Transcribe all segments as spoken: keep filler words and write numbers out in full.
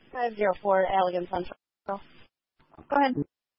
five zero four, Allegan Central. Go ahead.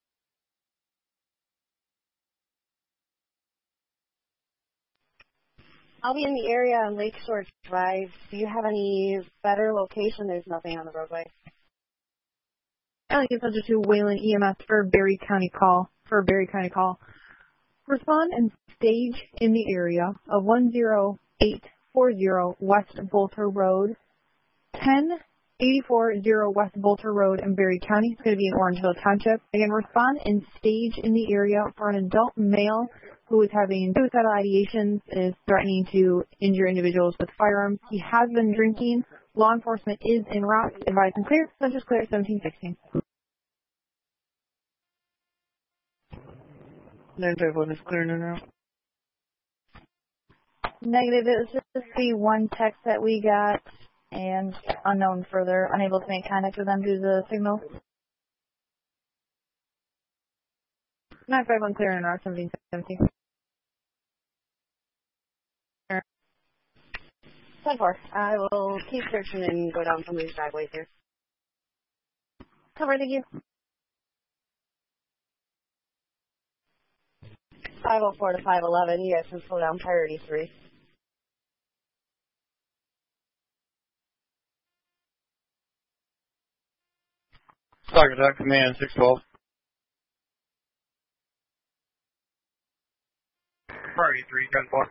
I'll be in the area on Lakeshore Drive. Do you have any better location? There's nothing on the roadway. Allegan Central to Wayland E M S for Berry County call. For Berry County call. Respond and stage in the area of one zero eight four zero West Bolter Road, ten eighty-four zero West Bolter Road in Berry County. It's going to be in Orangeville Township. Again, respond and stage in the area for an adult male who is having suicidal ideations, is threatening to injure individuals with firearms. He has been drinking. Law enforcement is en route. Advise and clear. Census clear seventeen sixteen. nine five one is clear and en route. Negative. It was just the one text that we got, and unknown further. Unable to make contact with them due to the signal. nine five one clear and en route seventeen seventeen. ten four. I will keep searching and go down some of these driveways here. Cover, thank you. five oh four to five eleven, you guys can slow down priority three. Soccer Duck Command six twelve. Priority three, ten four.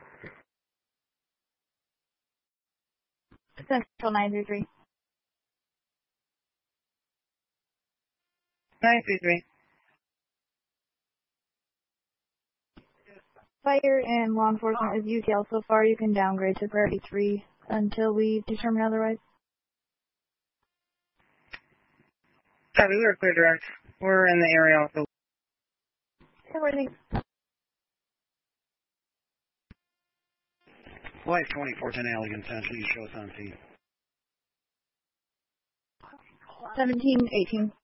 Central nine three three. nine three three. Fire and law enforcement is U T L so far. You can downgrade to priority three until we determine otherwise. Copy, we are clear direct. We're in the area also. Everything. Flight twenty-four ten Allegan Central, you show us on scene. seventeen eighteen.